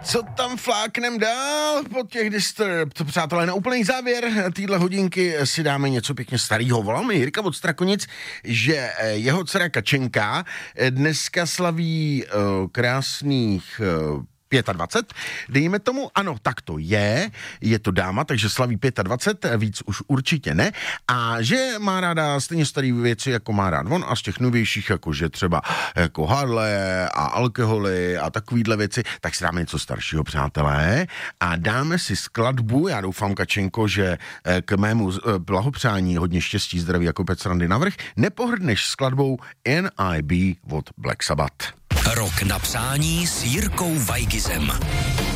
Co tam fláknem dál po těch Disturbed? Přátelé, na úplný závěr téhle hodinky si dáme něco pěkně starýho. Volal mi Jirka od Strakonic, že jeho dcera Kačenka dneska slaví krásných 25, dejme tomu, ano, tak to je to dáma, takže slaví 25, víc už určitě ne, a že má ráda stejně starý věci, jako má rád on, a z těch novějších, jakože třeba jako Harley a alkoholy a takovýhle věci, tak si dáme něco staršího, přátelé, a dáme si skladbu, já doufám, Kačenko, že k mému blahopřání hodně štěstí, zdraví jako pec randy navrch, nepohrdneš skladbou N.I.B. od Black Sabbath. Rok na přání s Jirkou Weigizem.